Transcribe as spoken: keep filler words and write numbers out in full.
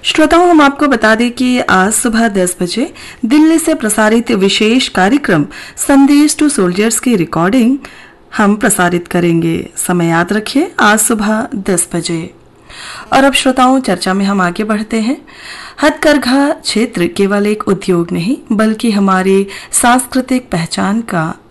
श्रोताओं, हम आपको बता दें कि आज सुबह दस बजे दिल्ली से प्रसारित विशेष कार्यक्रम संदेश टू सोल्जर्स की रिकॉर्डिंग हम प्रसारित करेंगे। समय याद रखिए, आज सुबह दस बजे। और अब श्रोताओं, चर्चा में हम आगे बढ़ते हैं। हथकरघा क्षेत्र केवल एक उद्योग नहीं बल्कि हमारी सांस्कृतिक पहचान का